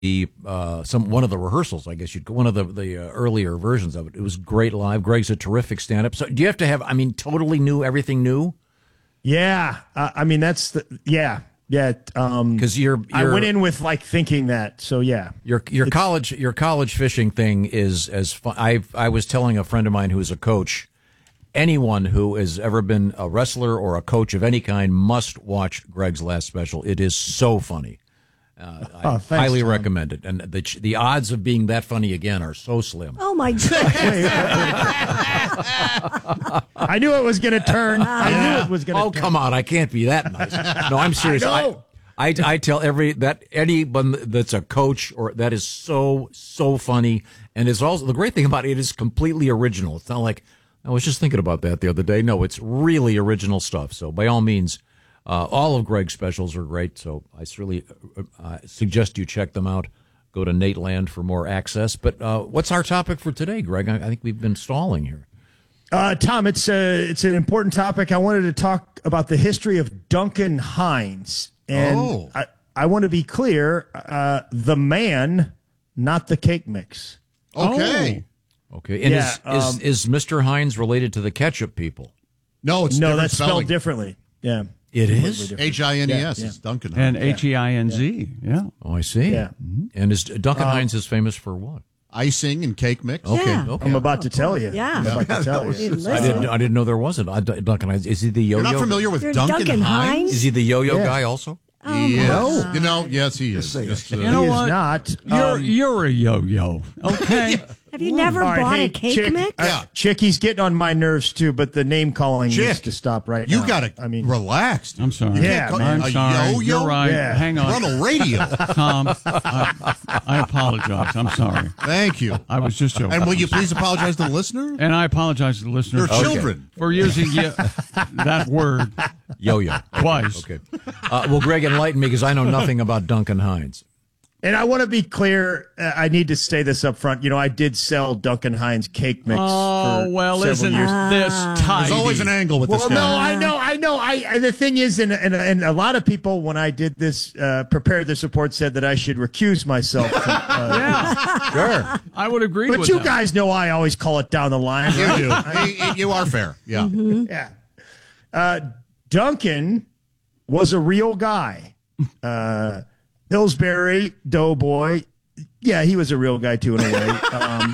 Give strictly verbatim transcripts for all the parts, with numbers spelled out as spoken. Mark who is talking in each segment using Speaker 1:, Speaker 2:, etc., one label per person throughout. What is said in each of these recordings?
Speaker 1: the uh, some one of the rehearsals, I guess you'd one of the the uh, earlier versions of it. It was great live. Greg's a terrific stand-up. So do you have to have? I mean, totally new, everything new.
Speaker 2: Yeah, uh, I mean that's the yeah yeah. Um,
Speaker 1: Because you're, you're,
Speaker 2: I went in with like thinking that. So yeah,
Speaker 1: your your college your college fishing thing is as fun. I I was telling a friend of mine who is a coach. Anyone who has ever been a wrestler or a coach of any kind must watch Greg's last special. It is so funny. Uh, I
Speaker 2: oh, thanks,
Speaker 1: highly
Speaker 2: Tom.
Speaker 1: recommend it. And the the odds of being that funny again are so slim.
Speaker 3: Oh, my God.
Speaker 2: I knew it was going to turn. I
Speaker 1: Yeah.
Speaker 2: knew it was going to
Speaker 1: Oh,
Speaker 2: turn.
Speaker 1: come on. I can't be that nice. No, I'm serious.
Speaker 2: I
Speaker 1: I,
Speaker 2: know.
Speaker 1: I, I tell every that anyone that's a coach or that is so, so funny. And it's also the great thing about it is completely original. It's not like I was just thinking about that the other day. No, it's really original stuff. So by all means, uh, all of Greg's specials are great. So I really uh, suggest you check them out. Go to Nate Land for more access. But uh, what's our topic for today, Greg? I, I think we've been stalling here.
Speaker 2: Uh, Tom, it's a, it's an important topic. I wanted to talk about the history of Duncan Hines. And
Speaker 4: Oh.
Speaker 2: I, I want to be clear, uh, the man, not the cake mix.
Speaker 4: Okay.
Speaker 1: Okay. And
Speaker 2: Yeah,
Speaker 1: is,
Speaker 2: um,
Speaker 1: is, is Mister Hines related to the ketchup people?
Speaker 4: No, it's
Speaker 2: No,
Speaker 4: different
Speaker 2: that's
Speaker 4: spelling.
Speaker 2: spelled differently. Yeah.
Speaker 1: It
Speaker 2: Completely
Speaker 1: is?
Speaker 2: different.
Speaker 4: H I N E S
Speaker 2: Yeah,
Speaker 4: is Duncan.
Speaker 5: And
Speaker 4: Hines.
Speaker 5: H E I N Z, yeah.
Speaker 1: Oh, I see.
Speaker 2: Yeah.
Speaker 1: And is Duncan Hines is famous for what?
Speaker 4: Icing and cake mix.
Speaker 1: Okay.
Speaker 3: Yeah.
Speaker 1: Okay.
Speaker 2: I'm about to tell you.
Speaker 3: Yeah.
Speaker 2: I'm about to tell you.
Speaker 3: Listen.
Speaker 1: I didn't. I didn't know there wasn't. I, Duncan Hines. Is he the yo-yo?
Speaker 4: You're not familiar with
Speaker 3: You're
Speaker 4: Duncan,
Speaker 3: Duncan
Speaker 4: Hines?
Speaker 3: Hines?
Speaker 1: Is he the yo-yo
Speaker 2: Yeah.
Speaker 1: guy also?
Speaker 4: Yes.
Speaker 2: No.
Speaker 4: You know, yes, he is. Just, uh,
Speaker 5: You know
Speaker 2: He is
Speaker 5: what?
Speaker 2: not.
Speaker 5: You're,
Speaker 2: Um,
Speaker 5: you're a yo-yo, okay?
Speaker 3: Have you never
Speaker 2: all right,
Speaker 3: bought
Speaker 2: hey,
Speaker 3: a cake
Speaker 2: Chick,
Speaker 3: mix?
Speaker 2: uh,
Speaker 4: Yeah.
Speaker 2: Chick, he's getting on my nerves too, but the name calling
Speaker 4: Chick,
Speaker 2: needs to stop right
Speaker 4: you
Speaker 2: now.
Speaker 4: gotta
Speaker 2: I mean,
Speaker 4: relax.
Speaker 5: I'm sorry.
Speaker 4: You
Speaker 2: Yeah,
Speaker 4: can't call-
Speaker 2: man.
Speaker 5: I'm
Speaker 4: a
Speaker 5: sorry.
Speaker 4: yo-yo?
Speaker 5: You're right.
Speaker 2: Yeah.
Speaker 5: Hang
Speaker 4: We're on
Speaker 5: on.
Speaker 4: a radio.
Speaker 5: Tom, I, I apologize. I'm sorry.
Speaker 4: Thank you.
Speaker 5: I was just joking.
Speaker 4: And will you please apologize to the listener?
Speaker 5: And I apologize to the listeners
Speaker 4: They're children.
Speaker 5: for using ye- that word
Speaker 1: Yo-yo.
Speaker 5: twice.
Speaker 1: Okay. Uh, well, Greg, enlighten me because I know nothing about Duncan Hines.
Speaker 2: and I want to be clear. Uh, I need to say this up front. You know, I did sell Duncan Hines cake mix.
Speaker 5: Oh,
Speaker 2: for
Speaker 5: well,
Speaker 2: several
Speaker 5: isn't
Speaker 2: years.
Speaker 5: this tidy?
Speaker 4: There's always an angle with this
Speaker 2: Well,
Speaker 4: guy.
Speaker 2: no, I know, I know. I and the thing is, and, and and a lot of people, when I did this, uh, prepared this report, said that I should recuse myself. From, uh,
Speaker 5: Yeah,
Speaker 1: Sure.
Speaker 5: I would agree
Speaker 2: but
Speaker 5: with
Speaker 2: you
Speaker 5: that.
Speaker 2: guys know I always call it down the line.
Speaker 4: You
Speaker 2: right?
Speaker 4: do. You- you are fair. Yeah.
Speaker 2: Yeah. Uh, Duncan was a real guy. Uh, Pillsbury Doughboy. Yeah, he was a real guy too in a way. Um,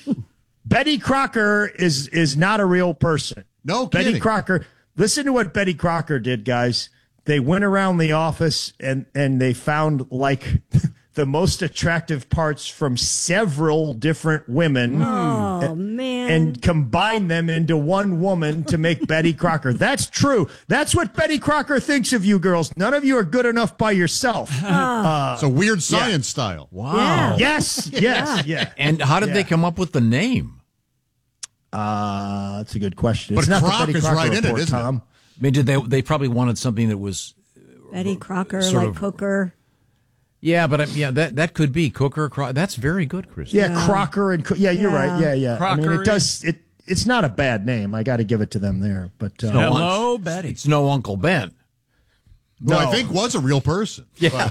Speaker 2: Betty Crocker is is not a real person.
Speaker 4: No
Speaker 2: Betty
Speaker 4: kidding.
Speaker 2: Crocker. Listen to what Betty Crocker did, guys. They went around the office and and they found like the most attractive parts from several different women.
Speaker 3: Oh, man.
Speaker 2: And combine them into one woman to make Betty Crocker. That's true. That's what Betty Crocker thinks of you girls. None of you are good enough by yourself.
Speaker 4: It's a weird science style.
Speaker 1: Wow.
Speaker 3: Yeah.
Speaker 2: Yes, yes, yeah.
Speaker 1: And how did
Speaker 2: Yeah.
Speaker 1: they come up with the name?
Speaker 2: Uh, that's a good question.
Speaker 4: But
Speaker 2: it's not the
Speaker 4: Croc
Speaker 2: Betty
Speaker 4: is
Speaker 2: Crocker
Speaker 4: right in it,
Speaker 2: report,
Speaker 4: isn't it?
Speaker 2: Tom.
Speaker 1: I mean, did they? They probably wanted something that was.
Speaker 3: Betty Crocker,
Speaker 1: Sort
Speaker 3: like
Speaker 1: of-
Speaker 3: Cooker.
Speaker 1: Yeah, but uh, yeah, that that could be Cooker. Cro- That's very good, Chris.
Speaker 2: Yeah, Crocker and Co- yeah, you're
Speaker 3: Yeah.
Speaker 2: right. Yeah, yeah. I mean,
Speaker 5: Crockery.
Speaker 2: it does. It it's not a bad name. I got to give it to them there. But uh,
Speaker 5: Hello, Betty.
Speaker 1: It's no Uncle Ben.
Speaker 4: Who I
Speaker 2: No.
Speaker 4: think was a real person.
Speaker 1: Yeah.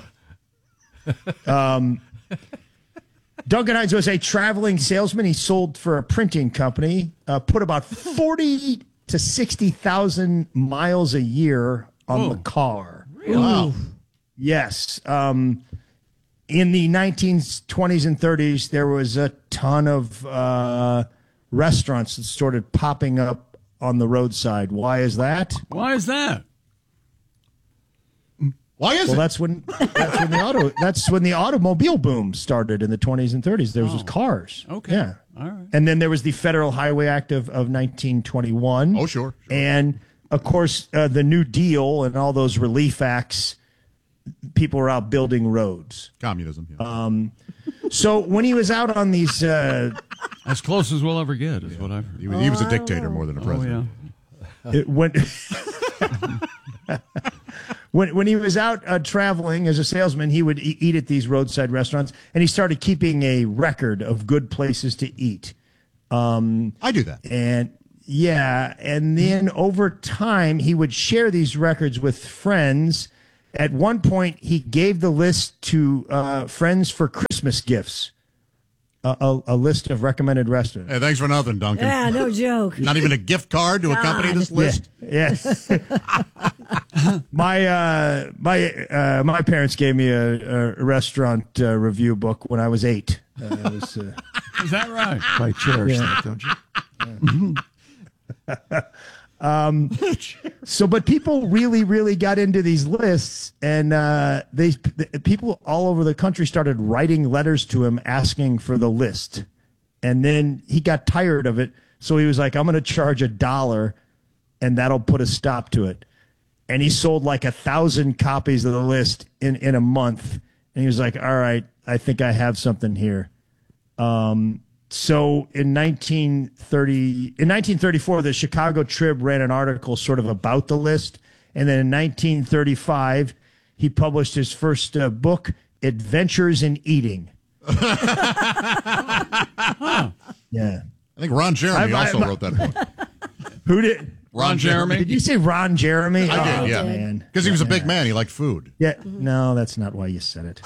Speaker 2: Duncan Hines was a traveling salesman. He sold for a printing company. Uh, put about forty to sixty thousand miles a year on the car.
Speaker 4: Wow.
Speaker 2: Yes. Um, in the nineteen twenties and thirties, there was a ton of uh, restaurants that started popping up on the roadside. Why is that?
Speaker 5: Why is that?
Speaker 4: Why is
Speaker 2: Well,
Speaker 4: it?
Speaker 2: that's when that's when the auto that's when the automobile boom started in the twenties and thirties. There was just cars.
Speaker 5: Okay.
Speaker 2: Yeah.
Speaker 5: All right.
Speaker 2: And then there was the Federal Highway Act of, of nineteen twenty-one.
Speaker 4: Oh, sure, sure.
Speaker 2: And of course, uh, the New Deal and all those relief acts. People were out building roads.
Speaker 4: Communism. Yeah.
Speaker 2: So when he was out on these, uh,
Speaker 5: As close as we'll ever get is what I've heard.
Speaker 4: he, was, he was a dictator more than a
Speaker 5: Oh,
Speaker 4: president.
Speaker 5: yeah.
Speaker 2: it went. When, when he was out uh, traveling as a salesman, he would e- eat at these roadside restaurants, and he started keeping a record of good places to eat.
Speaker 4: I do that.
Speaker 2: And yeah, and then over time, he would share these records with friends, at one point, he gave the list to uh, friends for Christmas gifts. A, a, a list of recommended restaurants.
Speaker 4: Hey, thanks for nothing, Duncan.
Speaker 3: Yeah, no joke.
Speaker 4: Not even a gift card to accompany
Speaker 3: God.
Speaker 4: this list.
Speaker 2: Yeah. Yes. my uh, my uh, my parents gave me a, a restaurant uh, review book when I was eight. Uh, it was, uh,
Speaker 5: Is that right?
Speaker 6: Quite cherish
Speaker 2: Yeah.
Speaker 6: that, don't you?
Speaker 2: Um, so, but people really, really got into these lists, and uh, they the, people all over the country started writing letters to him asking for the list, and then he got tired of it, so he was like, "I'm going to charge a dollar, and that'll put a stop to it." And he sold like a thousand copies of the list in in a month, and he was like, "All right, I think I have something here." Um. So in nineteen thirty, in nineteen thirty-four, the Chicago Trib ran an article sort of about the list, and then in nineteen thirty-five, he published his first uh, book, Adventures in Eating. Yeah,
Speaker 4: I think Ron Jeremy
Speaker 2: I- I-
Speaker 4: also
Speaker 2: my-
Speaker 4: wrote that book.
Speaker 2: who did?
Speaker 5: Ron Jeremy?
Speaker 2: Did you say Ron Jeremy?
Speaker 4: I
Speaker 2: Oh,
Speaker 4: did, yeah.
Speaker 2: man.
Speaker 4: Because he was a big man. He liked food.
Speaker 2: Yeah, no, that's not why you said it.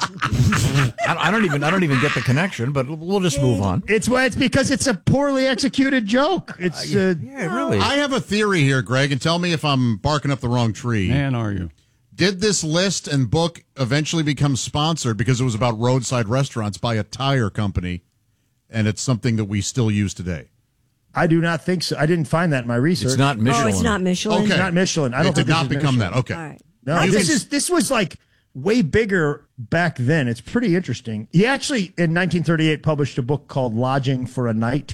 Speaker 1: I, I don't even I don't even get the connection, but we'll just move on.
Speaker 2: It's why it's because it's a poorly executed joke. It's uh,
Speaker 1: Yeah, really.
Speaker 4: I have a theory here, Greg, and tell me if I'm barking up the wrong tree.
Speaker 5: Man, are you?
Speaker 4: Did this list and book eventually become sponsored because it was about roadside restaurants by a tire company, and it's something that we still use today?
Speaker 2: I do not think so. I didn't find that in my research.
Speaker 1: It's not Michelin.
Speaker 3: Oh, it's not Michelin.
Speaker 4: Okay.
Speaker 2: It's not Michelin. I don't
Speaker 4: it
Speaker 2: think
Speaker 4: did not
Speaker 2: this is
Speaker 4: become
Speaker 2: Michelin.
Speaker 4: that. Okay.
Speaker 3: All right.
Speaker 2: No,
Speaker 4: You
Speaker 2: this
Speaker 4: can-
Speaker 2: is this was like way bigger back then. It's pretty interesting. He actually in nineteen thirty-eight published a book called Lodging for a Night,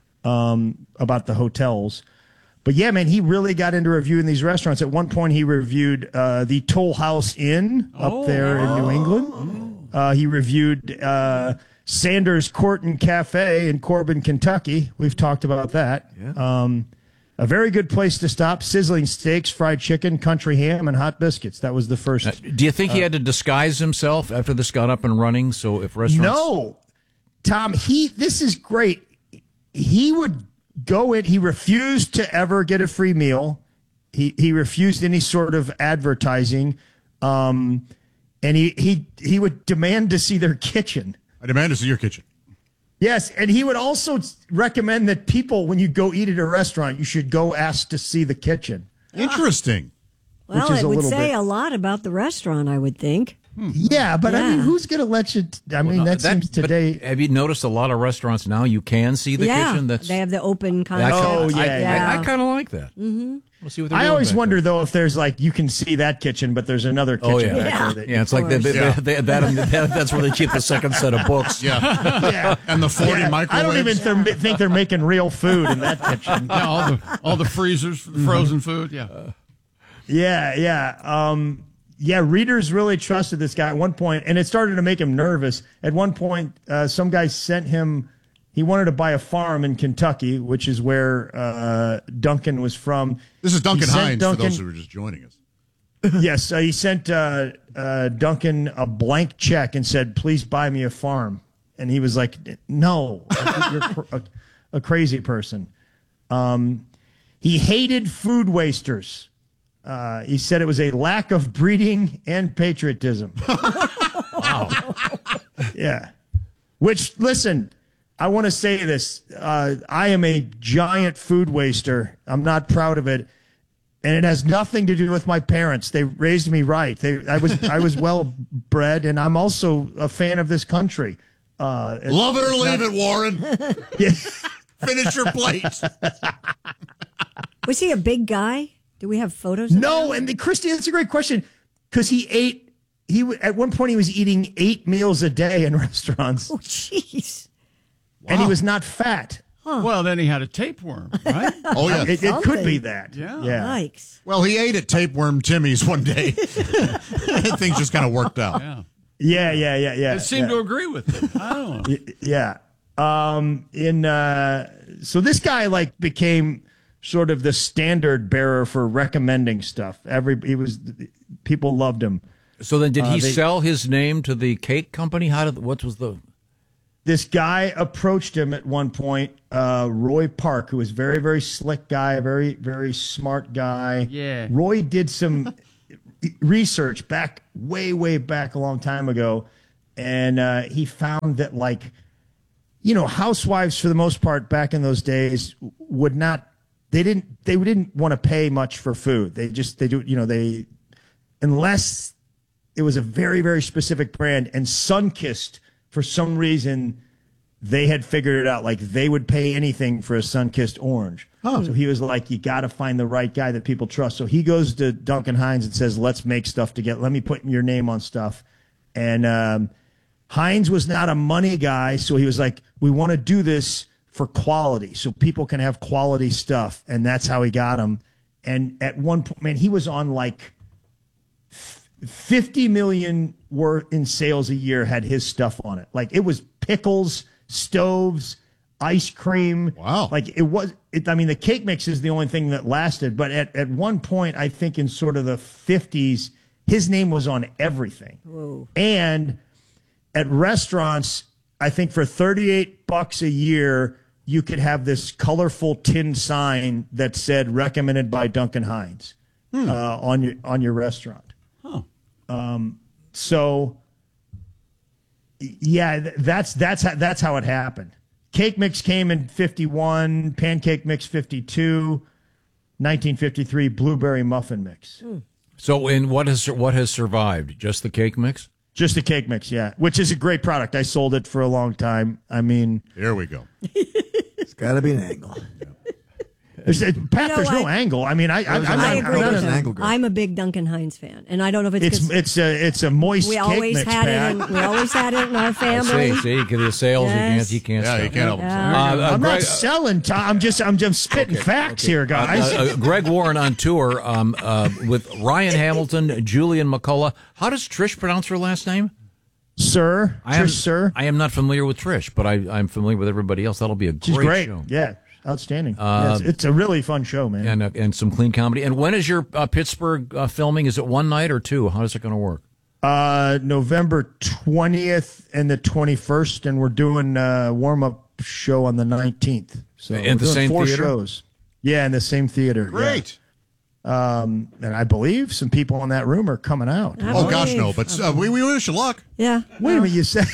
Speaker 2: um, about the hotels. But yeah, man, he really got into reviewing these restaurants. At one point, he reviewed uh, the Toll House Inn up there in New England. Uh, he reviewed uh, Sanders Court and Cafe in Corbin, Kentucky. We've talked about that. Um, a very good place to stop. Sizzling steaks, fried chicken, country ham, and hot biscuits. That was the first.
Speaker 1: Uh, do you think he had to disguise himself after this got up and running? So if restaurants,
Speaker 2: No, Tom, he, this is great. He would go in, he refused to ever get a free meal. He, he refused any sort of advertising. Um, and he, he, he would demand to see their kitchen.
Speaker 4: I demand to see your kitchen.
Speaker 2: Yes, and he would also recommend that people, when you go eat at a restaurant, you should go ask to see the kitchen.
Speaker 4: Interesting.
Speaker 3: Well,
Speaker 2: Which is
Speaker 3: it
Speaker 2: a
Speaker 3: would
Speaker 2: little
Speaker 3: say
Speaker 2: bit-
Speaker 3: a lot about the restaurant, I would think.
Speaker 2: Yeah, but I mean,
Speaker 3: Yeah.
Speaker 2: who's going to let you? T- I mean, that, seems
Speaker 1: but
Speaker 2: today.
Speaker 1: have you noticed a lot of restaurants now you can see the
Speaker 3: yeah,
Speaker 1: kitchen? That's
Speaker 3: they have the open
Speaker 1: I,
Speaker 3: concept.
Speaker 2: Oh, yeah,
Speaker 1: I,
Speaker 2: yeah.
Speaker 1: I, I kind of like that. Mm-hmm. We'll see what they're
Speaker 2: I
Speaker 1: doing
Speaker 2: always
Speaker 1: back
Speaker 2: wonder
Speaker 1: there.
Speaker 2: though if there's like you can see that kitchen, but there's another kitchen
Speaker 1: Oh, yeah.
Speaker 2: back
Speaker 3: Yeah.
Speaker 2: there. That
Speaker 1: Yeah, it's like they, they,
Speaker 4: Yeah.
Speaker 1: they, they, that, that, that's where they keep the second set of books.
Speaker 4: Yeah.
Speaker 2: yeah.
Speaker 4: And the forty
Speaker 2: Yeah,
Speaker 4: microwaves.
Speaker 2: I don't even th- think they're making real food in that kitchen.
Speaker 5: Yeah, all the all the freezers for the frozen food. Yeah.
Speaker 2: Yeah, yeah. Um, yeah, readers really trusted this guy at one point, and it started to make him nervous. At one point, uh, some guy sent him, he wanted to buy a farm in Kentucky, which is where uh, Duncan was from.
Speaker 4: This is Duncan
Speaker 2: He sent
Speaker 4: Hines,
Speaker 2: Duncan-
Speaker 4: for those who are just joining us.
Speaker 2: Yes, uh, he sent uh, uh, Duncan a blank check and said, "Please buy me a farm." And he was like, "No, you're cr- a, a crazy person." Um, he hated food wasters. Uh, he said it was a lack of breeding and patriotism. Wow. Yeah. Which, listen, I want to say this. Uh, I am a giant food waster. I'm not proud of it. And it has nothing to do with my parents. They raised me right. They, I was, I was well bred, and I'm also a fan of this country. Uh, it's-
Speaker 4: Love it or
Speaker 2: it's
Speaker 4: leave
Speaker 2: not-
Speaker 4: it, Warren.
Speaker 2: Yeah.
Speaker 4: Finish your plate.
Speaker 3: Was he a big guy? Do we have photos? Of
Speaker 2: No,
Speaker 3: him?
Speaker 2: and the, Christy, that's a great question because he ate. He w- at one point he was eating eight meals a day in restaurants,
Speaker 3: Oh, jeez.
Speaker 2: and he was not fat.
Speaker 5: Well, then he had a tapeworm, right?
Speaker 4: Oh, yeah.
Speaker 2: It, it could be
Speaker 3: Something.
Speaker 2: that.
Speaker 5: Yeah.
Speaker 2: yeah.
Speaker 3: Yikes.
Speaker 4: Well, he ate at Tapeworm Timmy's one day. Things just kind of worked out.
Speaker 5: Yeah.
Speaker 2: Yeah, yeah, yeah, yeah.
Speaker 5: It seemed
Speaker 2: yeah.
Speaker 5: to agree with him. I don't know.
Speaker 2: Yeah. Um, in uh, so this guy like became sort of the standard bearer for recommending stuff. Every he was people loved him.
Speaker 1: So then, did he
Speaker 2: Uh, they-
Speaker 1: sell his name to the cake company? How did? What was the?
Speaker 2: This guy approached him at one point, uh, Roy Park, who was a very, very slick guy, very, very smart guy.
Speaker 5: Yeah.
Speaker 2: Roy did some research back way, way back a long time ago, and uh, he found that like, you know, housewives for the most part back in those days would not. They didn't. They didn't want to pay much for food. They just. They do. You know. They unless it was a very, very specific brand. And Sunkist, for some reason, they had figured it out. Like they would pay anything for a Sunkist orange. Huh. So he was like, you got to find the right guy that people trust. So he goes to Duncan Hines and says, let's make stuff together. Let me put your name on stuff. And um, Hines was not a money guy. So he was like, we want to do this for quality so people can have quality stuff. And that's how he got him. And at one point, man, he was on like fifty million were in sales a year had his stuff on it. Like it was pickles, stoves, ice cream.
Speaker 4: Wow.
Speaker 2: Like it was, it, I mean, the cake mix is the only thing that lasted. But at, at one point, I think in sort of the fifties, his name was on everything.
Speaker 3: Whoa.
Speaker 2: And at restaurants, I think for thirty-eight bucks a year, you could have this colorful tin sign that said recommended by Duncan Hines hmm. uh, on your, on your restaurant.
Speaker 5: Huh.
Speaker 2: Um, so yeah, that's, that's how, that's how it happened. Cake mix came in fifty-one, pancake mix fifty-two, nineteen fifty-three, blueberry muffin mix.
Speaker 3: Hmm.
Speaker 1: So, in what has what has survived? Just the cake mix?
Speaker 2: Just the cake mix, yeah, which is a great product. I sold it for a long time. I mean,
Speaker 4: Here we go.
Speaker 6: It's got to be an angle.
Speaker 2: there's, Pat,
Speaker 3: You know
Speaker 2: there's no
Speaker 3: what?
Speaker 2: angle. I mean, I, I, I'm
Speaker 6: I
Speaker 2: not,
Speaker 3: I
Speaker 2: I'm
Speaker 3: agree
Speaker 2: not
Speaker 3: with
Speaker 6: an
Speaker 2: a-
Speaker 6: angle
Speaker 3: him.
Speaker 6: girl.
Speaker 3: I'm a big Duncan Hines fan, and I don't know if it's
Speaker 2: It's
Speaker 3: 'cause
Speaker 2: it's a it's a moist
Speaker 3: we
Speaker 2: cake
Speaker 3: always
Speaker 2: mix,
Speaker 3: had
Speaker 2: Pat.
Speaker 3: it. In, we always had it in our family.
Speaker 1: See, see, you can- the sales,
Speaker 3: Yes.
Speaker 1: you can't, you can't
Speaker 4: Yeah,
Speaker 1: stop.
Speaker 4: you can't help
Speaker 3: Yeah.
Speaker 4: yourself.
Speaker 1: Uh, uh,
Speaker 2: I'm
Speaker 1: Greg,
Speaker 2: not selling. Tom. I'm just I'm just spitting facts here, guys.
Speaker 1: uh, uh, Greg Warren on tour um, uh, with Ryan Hamilton, Julian McCullough. How does Trish pronounce her last name?
Speaker 2: Sir,
Speaker 1: I am,
Speaker 2: Trish, sir.
Speaker 1: I am not familiar with Trish, but I, I'm familiar with everybody else. That'll be a
Speaker 2: She's
Speaker 1: great,
Speaker 2: great.
Speaker 1: show.
Speaker 2: Yeah, outstanding.
Speaker 1: Uh,
Speaker 2: Yeah, it's, it's a really fun show, man.
Speaker 1: And, uh, and some clean comedy. And when is your uh, Pittsburgh uh, filming? Is it one night or two? How is it going to work?
Speaker 2: Uh, November twentieth and the twenty-first, and we're doing a warm-up show on the nineteenth. So
Speaker 1: In
Speaker 2: we're
Speaker 1: the
Speaker 2: doing
Speaker 1: same
Speaker 2: four
Speaker 1: theater?
Speaker 2: shows. Yeah, in the same theater. yeah.
Speaker 4: Great.
Speaker 2: Um, and I believe some people in that room are coming out.
Speaker 3: I
Speaker 4: Oh, gosh,
Speaker 3: believe.
Speaker 4: no. But uh, we, we wish you luck.
Speaker 3: Yeah.
Speaker 2: Wait a minute, you said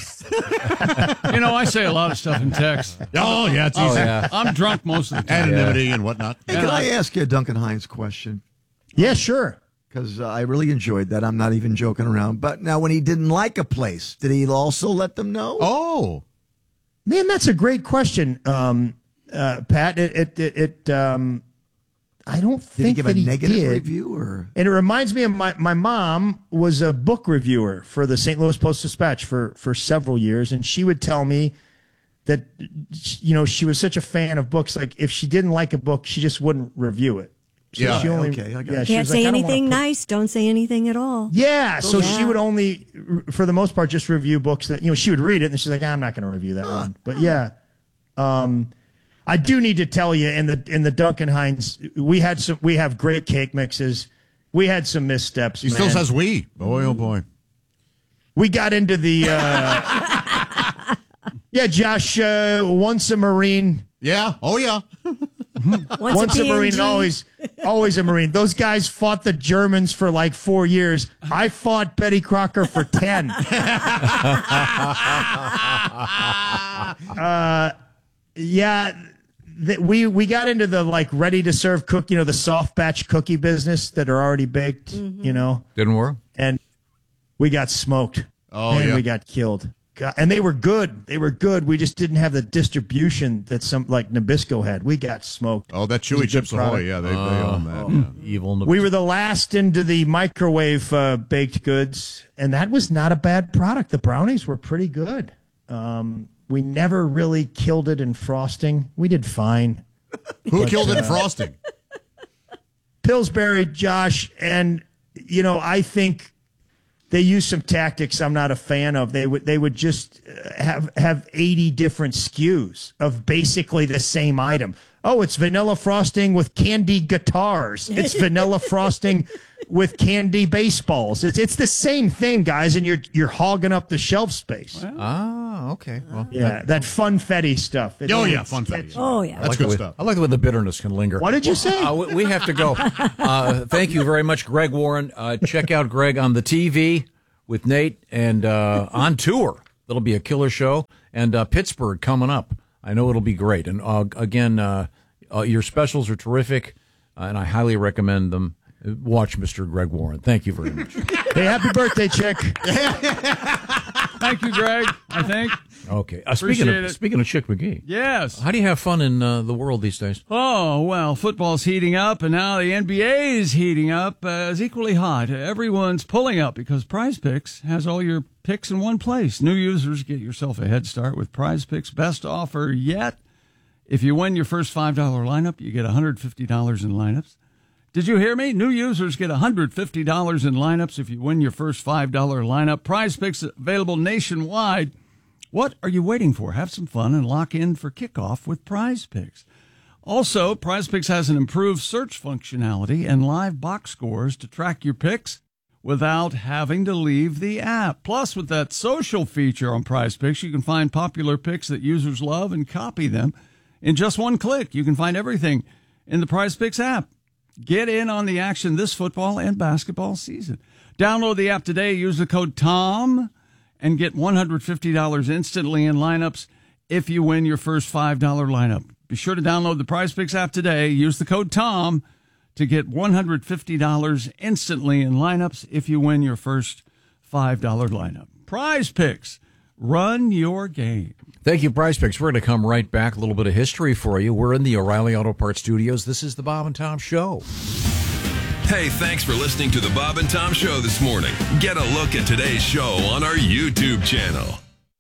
Speaker 5: You know, I say a lot of stuff in text.
Speaker 4: Oh, yeah, it's
Speaker 1: Oh,
Speaker 4: easy.
Speaker 1: yeah.
Speaker 5: I'm drunk most of the time.
Speaker 4: Anonymity and whatnot.
Speaker 6: Hey, can I ask you a Duncan Hines question?
Speaker 2: yeah, sure.
Speaker 6: Because uh, I really enjoyed that. I'm not even joking around. But now, when he didn't like a place, did he also let them know?
Speaker 4: Oh.
Speaker 2: Man, that's a great question, um, uh, Pat. It, it, it, it um, I don't
Speaker 6: did he
Speaker 2: think
Speaker 6: give
Speaker 2: that
Speaker 6: a
Speaker 2: he
Speaker 6: negative
Speaker 2: did.
Speaker 6: review or?
Speaker 2: And it reminds me of my, my mom was a book reviewer for the Saint Louis Post-Dispatch for, for several years. And she would tell me that, you know, she was such a fan of books. Like if she didn't like a book, she just wouldn't review it. So
Speaker 4: Yeah.
Speaker 2: she only,
Speaker 6: Okay, I got
Speaker 2: yeah,
Speaker 6: it.
Speaker 2: she
Speaker 3: Can't
Speaker 2: was like,
Speaker 3: say
Speaker 2: I don't wanna
Speaker 3: anything
Speaker 2: put-
Speaker 3: nice. Don't say anything at all.
Speaker 2: Yeah. So
Speaker 3: Yeah.
Speaker 2: she would only, for the most part, just review books that, you know, she would read it and she's like, I'm not going to review that one. But yeah. Um, I do need to tell you in the in the Duncan Hines, we had some we have great cake mixes. We had some missteps.
Speaker 4: He
Speaker 2: man.
Speaker 4: still says we. Boy, oh, boy.
Speaker 2: We got into the uh, yeah, Josh. Uh, once a Marine,
Speaker 4: Yeah. Oh, yeah.
Speaker 3: Once,
Speaker 2: once a,
Speaker 3: P and
Speaker 2: Marine,
Speaker 3: G.
Speaker 2: always always a Marine. Those guys fought the Germans for like four years. I fought Betty Crocker for ten. uh, yeah. That we we got into the like ready to serve cook, you know, the soft batch cookie business that are already baked, you know,
Speaker 1: Didn't work?
Speaker 2: and we got smoked.
Speaker 4: Oh,
Speaker 2: and
Speaker 4: yeah.
Speaker 2: we got killed. God, and they were good. They were good. We just didn't have the distribution that some like Nabisco had. We got smoked.
Speaker 4: Oh, that
Speaker 2: It was
Speaker 4: Chewy
Speaker 2: a good
Speaker 4: Chips Ahoy.
Speaker 2: product.
Speaker 4: Yeah, they, they own that. Yeah.
Speaker 1: Evil.
Speaker 2: We were the last into the microwave uh, baked goods, and that was not a bad product. The brownies were pretty good. Um, we never really killed it in frosting. We did fine.
Speaker 4: Who killed it in frosting?
Speaker 2: Pillsbury, Josh, and you know, I think they use some tactics I'm not a fan of. They would they would just uh, have have eighty different S K Us of basically the same item. Oh, it's vanilla frosting with candy guitars. It's vanilla frosting with candy baseballs. It's it's the same thing, guys, and you're you're hogging up the shelf space.
Speaker 1: Ah, okay. Well,
Speaker 2: Yeah, that funfetti stuff. It-
Speaker 4: Oh, yeah,
Speaker 2: it's-
Speaker 4: funfetti.
Speaker 3: Oh, yeah.
Speaker 4: That's
Speaker 1: like
Speaker 4: good
Speaker 1: the way-
Speaker 4: stuff.
Speaker 1: I like the way the bitterness can linger.
Speaker 2: What did you say?
Speaker 1: Uh, we we have to go. Uh, thank you very much, Greg Warren. Uh, check out Greg on the T V with Nate and uh, on tour. That'll be a killer show. And uh, Pittsburgh coming up. I know it'll be great. And uh, again, uh, uh, your specials are terrific, uh, and I highly recommend them. Watch Mister Greg Warren. Thank you very much.
Speaker 2: Hey, happy birthday, Chick.
Speaker 5: Thank you, Greg, I think.
Speaker 1: Okay. Uh, speaking
Speaker 5: Appreciate
Speaker 1: of
Speaker 5: it.
Speaker 1: speaking of Chick McGee,
Speaker 5: Yes.
Speaker 1: how do you have fun in uh, the world these days?
Speaker 5: Oh, well, football's heating up, and now the N B A is heating up uh, as equally hot. Everyone's pulling up because Prize Picks has all your picks in one place. New users, get yourself a head start with Prize Picks' best offer yet. If you win your first five dollar lineup, you get one hundred fifty dollars in lineups. Did you hear me? New users get one hundred fifty dollars in lineups if you win your first five dollar lineup. Prize Picks available nationwide. What are you waiting for? Have some fun and lock in for kickoff with Prize Picks. Also, Prize Picks has an improved search functionality and live box scores to track your picks without having to leave the app. Plus, with that social feature on Prize Picks, you can find popular picks that users love and copy them in just one click. You can find everything in the Prize Picks app. Get in on the action this football and basketball season. Download the app today. Use the code TOM and get one hundred fifty dollars instantly in lineups if you win your first five dollar lineup. Be sure to download the Prize Picks app today. Use the code TOM to get one hundred fifty dollars instantly in lineups if you win your first five dollar lineup. Prize Picks. Run your game.
Speaker 1: Thank you, Prize Picks. We're going to come right back. A little bit of history for you. We're in the O'Reilly Auto Parts studios. This is the Bob and Tom Show.
Speaker 7: Hey, thanks for listening to the Bob and Tom Show this morning. Get a look at today's show on our YouTube channel.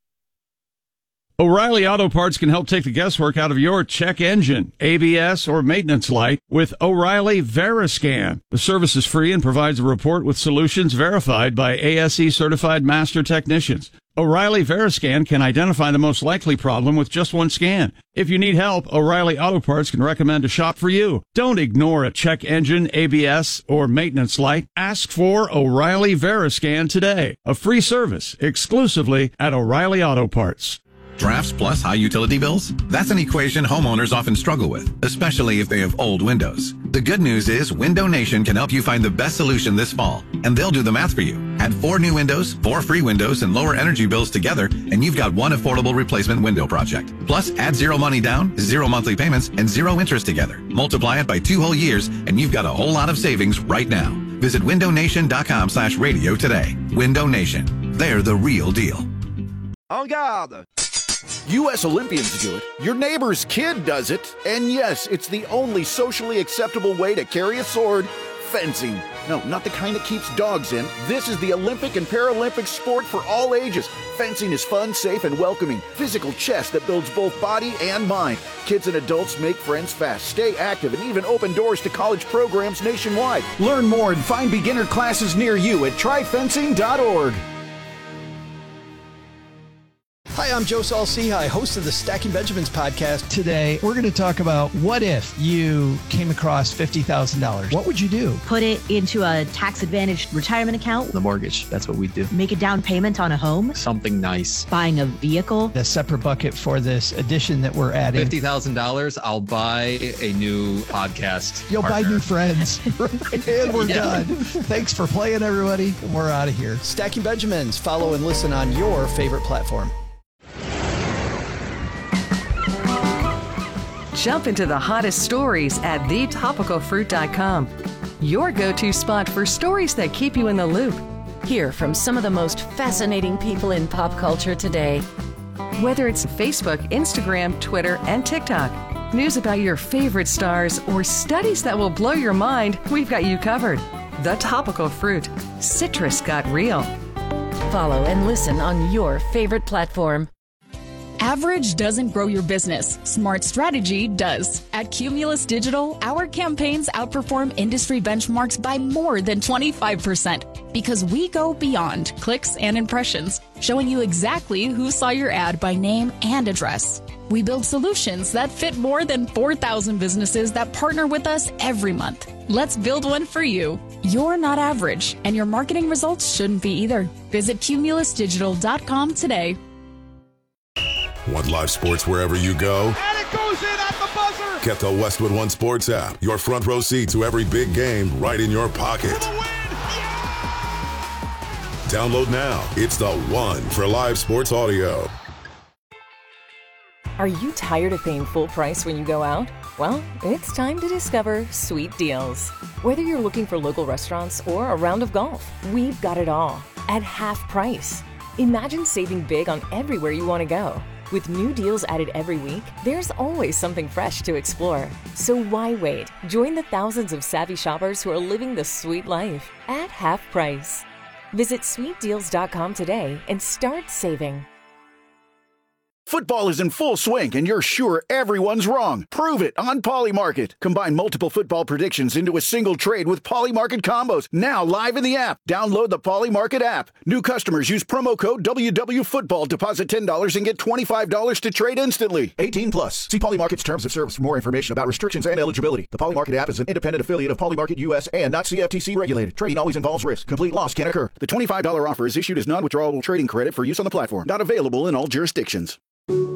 Speaker 5: O'Reilly Auto Parts can help take the guesswork out of your check engine, A B S, or maintenance light with O'Reilly Veriscan. The service is free and provides a report with solutions verified by A S E certified master technicians. O'Reilly Veriscan can identify the most likely problem with just one scan. If you need help, O'Reilly Auto Parts can recommend a shop for you. Don't ignore a check engine, A B S, or maintenance light. Ask for O'Reilly Veriscan today. A free service exclusively at O'Reilly Auto Parts.
Speaker 8: Drafts plus high utility bills? That's an equation homeowners often struggle with, especially if they have old windows. The good news is Window Nation can help you find the best solution this fall, and they'll do the math for you. Add four new windows, four free windows, and lower energy bills together, and you've got one affordable replacement window project. Plus, add zero money down, zero monthly payments, and zero interest together. Multiply it by two whole years, and you've got a whole lot of savings right now. Visit window nation dot com slash radio today. Window Nation. They're the real deal.
Speaker 9: En garde! U S Olympians do it, your neighbor's kid does it, and yes, it's the only socially acceptable way to carry a sword, fencing. No, not the kind that keeps dogs in. This is the Olympic and Paralympic sport for all ages. Fencing is fun, safe, and welcoming. Physical chess that builds both body and mind. Kids and adults make friends fast, stay active, and even open doors to college programs nationwide. Learn more and find beginner classes near you at try fencing dot org.
Speaker 10: Hi, I'm Joe Saul-Sehy, host of the Stacking Benjamins podcast. Today, we're going to talk about what if you came across fifty thousand dollars. What would you do?
Speaker 11: Put it into a tax-advantaged retirement account.
Speaker 12: The mortgage, that's what we do.
Speaker 11: Make a down payment on a home.
Speaker 12: Something nice.
Speaker 11: Buying a vehicle.
Speaker 10: A separate bucket for this addition that we're adding.
Speaker 12: fifty thousand dollars, I'll buy a new podcast
Speaker 10: You'll
Speaker 12: partner.
Speaker 10: buy new friends. And we're
Speaker 12: Yeah.
Speaker 10: done. Thanks for playing, everybody. And we're out of here. Stacking Benjamins. Follow and listen on your favorite platform.
Speaker 13: Jump into the hottest stories at the topical fruit dot com. Your go-to spot for stories that keep you in the loop.
Speaker 14: Hear from some of the most fascinating people in pop culture today.
Speaker 13: Whether it's Facebook, Instagram, Twitter, and TikTok, news about your favorite stars, or studies that will blow your mind, we've got you covered. The Topical Fruit. Citrus got real.
Speaker 14: Follow and listen on your favorite platform.
Speaker 15: Average doesn't grow your business. Smart strategy does. At Cumulus Digital, our campaigns outperform industry benchmarks by more than twenty-five percent because we go beyond clicks and impressions, showing you exactly who saw your ad by name and address. We build solutions that fit more than four thousand businesses that partner with us every month. Let's build one for you. You're not average, and your marketing results shouldn't be either. Visit cumulus digital dot com today.
Speaker 16: Want live sports wherever you go?
Speaker 17: And it goes in at the buzzer!
Speaker 16: Get the Westwood One Sports app. Your front row seat to every big game right in your pocket.
Speaker 17: For the win! Yeah!
Speaker 16: Download now. It's the one for live sports audio.
Speaker 14: Are you tired of paying full price when you go out? Well, it's time to discover Sweet Deals. Whether you're looking for local restaurants or a round of golf, we've got it all at half price. Imagine saving big on everywhere you want to go. With new deals added every week, there's always something fresh to explore. So why wait? Join the thousands of savvy shoppers who are living the sweet life at half price. Visit sweet deals dot com today and start saving.
Speaker 9: Football is in full swing, and you're sure everyone's wrong. Prove it on Polymarket. Combine multiple football predictions into a single trade with Polymarket combos. Now live in the app. Download the Polymarket app. New customers use promo code W W Football. Deposit ten dollars and get twenty-five dollars to trade instantly.
Speaker 18: eighteen plus. See Polymarket's terms of service for more information about restrictions and eligibility. The Polymarket app is an independent affiliate of Polymarket U S and not C F T C regulated. Trading always involves risk. Complete loss can occur.
Speaker 9: The twenty-five dollars offer is issued as non-withdrawable trading credit for use on the platform. Not available in all jurisdictions.